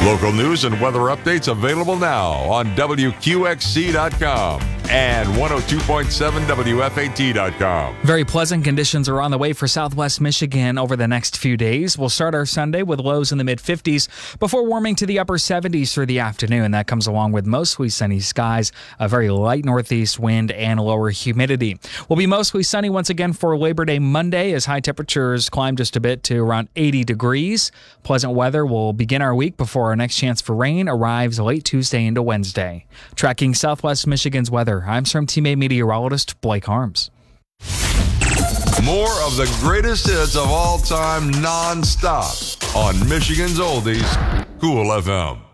Local news and weather updates available now on WQXC.com and 102.7 WFAT.com. Very pleasant conditions are on the way for Southwest Michigan over the next few days. We'll start our Sunday with lows in the mid-50s before warming to the upper 70s through the afternoon. That comes along with mostly sunny skies, a very light northeast wind, and lower humidity. We'll be mostly sunny once again for Labor Day Monday as high temperatures climb just a bit to around 80 degrees. Pleasant weather will begin our week before our next chance for rain arrives late Tuesday into Wednesday. Tracking Southwest Michigan's weather, I'm SRM teammate meteorologist Blake Harms. More of the greatest hits of all time non-stop on Michigan's Oldies, Cool FM.